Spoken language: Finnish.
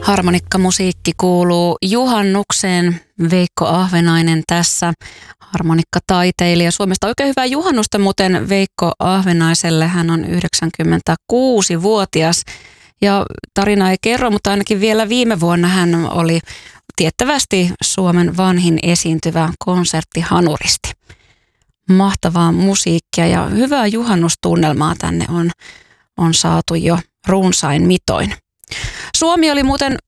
Harmonikkamusiikki kuuluu juhannukseen. Veikko Ahvenainen tässä, harmonikkataiteilija Suomesta. Oikein hyvää juhannusta muuten Veikko Ahvenaiselle. Hän on 96-vuotias ja tarina ei kerro, mutta ainakin vielä viime vuonna hän oli tiettävästi Suomen vanhin esiintyvä konserttihanuristi. Mahtavaa musiikkia ja hyvää juhannustunnelmaa tänne on saatu jo runsain mitoin. Suomi oli muuten